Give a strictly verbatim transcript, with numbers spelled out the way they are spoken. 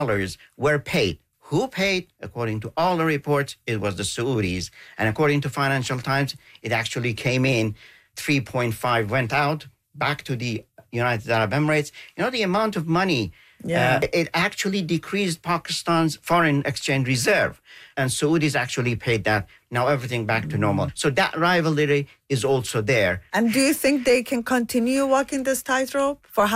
dollars were paid. Who paid? According to all the reports, it was the Saudis. And according to Financial Times, it actually came in three point five, went out back to the United Arab Emirates. You know, the amount of money, Yeah. uh, it actually decreased Pakistan's foreign exchange reserve. And Saudis actually paid that. Now everything back to normal. So that rivalry is also there. And do you think they can continue walking this tightrope for